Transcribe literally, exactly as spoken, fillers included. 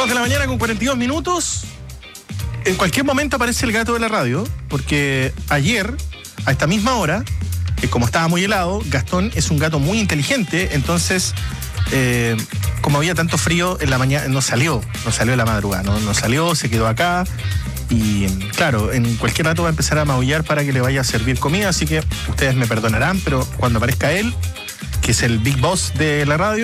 dos de la mañana con cuarenta y dos minutos. En cualquier momento aparece el gato de la radio, porque ayer, a esta misma hora, eh, como estaba muy helado, Gastón es un gato muy inteligente, entonces, eh, como había tanto frío en la mañana, no salió, no salió en la madrugada, no, no salió, se quedó acá. Y claro, en cualquier rato va a empezar a maullar para que le vaya a servir comida, así que ustedes me perdonarán, pero cuando aparezca él, que es el Big Boss de la radio,